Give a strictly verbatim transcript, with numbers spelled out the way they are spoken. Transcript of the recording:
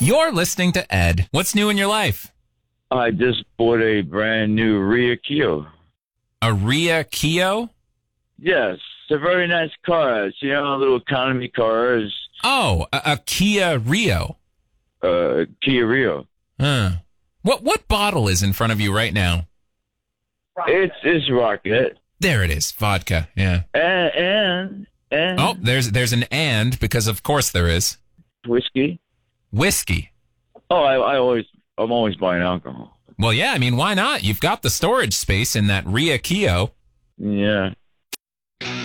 You're listening to Ed. What's new in your life? I just bought a brand new Ria Kia. A Ria Kia? Yes, it's a very nice car. It's, you know, a little economy car. It's, Oh, a, a Kia Rio. uh, Kia Rio. Huh. What what bottle is in front of you right now? It's it's rocket. There it is, vodka. Yeah. And and and Oh, there's there's an and because of course there is whiskey. whiskey. Oh, I, I always I'm always buying alcohol. Well, yeah. I mean, why not? You've got the storage space in that Ria Kia. Yeah.